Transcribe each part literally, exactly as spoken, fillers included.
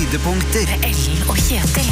Høydepunkter med Ellen og Kjetil.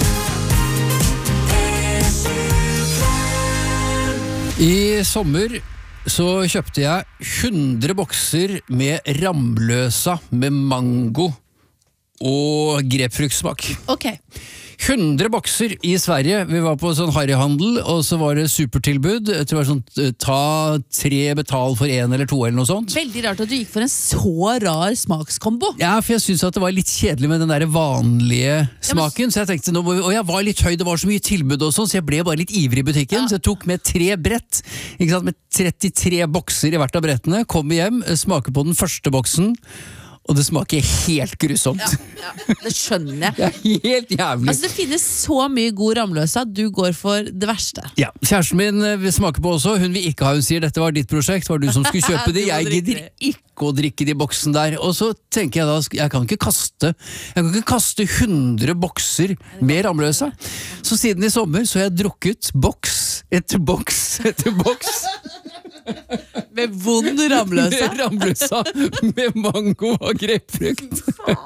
I sommer så kjøpte jeg hundre bokser med Ramløsa med mango og grepfruktsmak. Ok. hundre bokser i Sverige. Vi var på sånn harryhandel, og så var det supertilbud. Jeg tror det var sånn, ta tre betal for en eller to eller noe sånt. Veldig rart at du gikk for en så rar smakskombo. Ja, for jeg synes at det var litt kjedelig med den der vanlige smaken, så jeg tenkte, nå, må vi- og jeg var litt høy, det var så mye tilbud og sånn, så jeg ble bare litt ivrig i butikken, så jeg tok med tre brett, ikke sant, med trettitre bokser i hvert av brettene, kom hjem, smaker på den første boksen, og det smaker helt grusomt. Ja, det skjønner jeg. Det er helt jævlig. Altså, det finnes så mye god Ramløsa, du går for det verste. Ja, kjæresten min eh, vil smake på også, hun vil ikke ha, hun sier dette var ditt prosjekt, var du som skulle kjøpe det, Du må jeg drikke gidder ikke å drikke de boksen der, og så tenker jeg da, jeg kan ikke kaste, jeg kan ikke kaste hundre bokser med Ramløsa, så siden i sommer så har jeg drukket boks etter boks etter boks Med vond Ramløsa. med Ramløsa med mango og grepfrukt.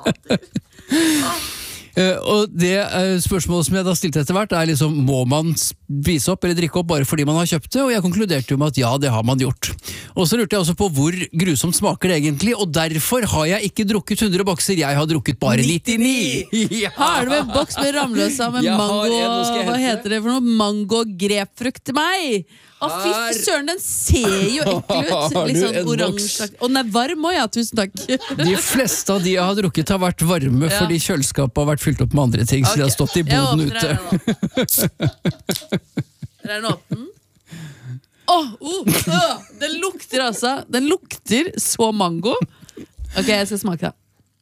Uh, og det uh, spørsmålet som jeg da stilte etter hvert er liksom, må man spise opp eller drikke opp bare fordi man har kjøpt det, og jeg konkluderte jo med at ja, det har man gjort. Og så lurte jeg også på hvor grusomt smaker det egentlig, og derfor har jeg ikke drukket hundre bokser, jeg har drukket bare nittini. Ja. Har du en boks med Ramløsa med Jeg har mango, en, nå skal jeg hva hente. heter det for noe? Mango og grepfrukt til meg. Å fy Her. søren, den ser jo ekkel ut. Har du Litt sånn en oransje. Og den er varm også, ja, tusen takk. De fleste av de jeg har drukket har vært varme, Ja. fordi kjøleskapet har vært fylt opp med andre ting, så de har Ok. stått i Jeg boden åpner ute. den nå. Der er den åpen. Åh, oh, oh, den lukter altså. Den lukter så mango. Ok, jeg skal smake det.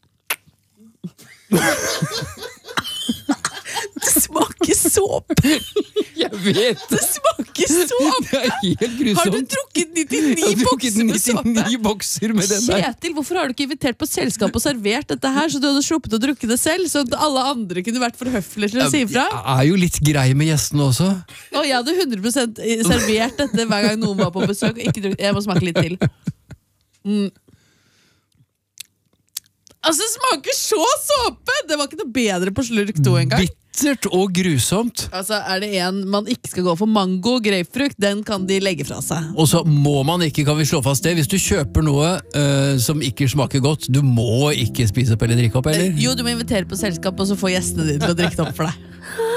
Det smaker såpe. Jeg vet Det smaker såpe. det er helt grusomt. Har du drukket nittini Jeg har drukket bokser med såpe? nittini bokser med den der. Kjetil, hvorfor har du ikke invitert på selskap og servert dette her, så du hadde sluppet å drukke det selv, så at alle andre kunne vært for høflige til å si ifra? Jeg er jo litt grei med gjestene også. Og jeg hadde hundre prosent servert dette hver gang noen var på besøk. Og ikke drukket. Jeg må smake litt til. Mm. Altså, det smaker så såpe! Det var ikke noe bedre på slurk to engang. Bittert og grusomt. Altså, er det en man ikke skal gå for mango og grapefrukt, den kan de legge fra seg. Og så må man ikke, kan vi slå fast det, hvis du kjøper noe eh, som ikke smaker godt, du må ikke spise opp eller drikke opp, eller? Jo, du må invitere på selskap, og så få gjestene dine til å drikke det opp for deg.